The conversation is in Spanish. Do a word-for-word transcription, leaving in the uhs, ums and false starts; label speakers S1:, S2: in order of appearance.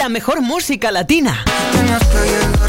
S1: la mejor música latina.
S2: Que no estoy en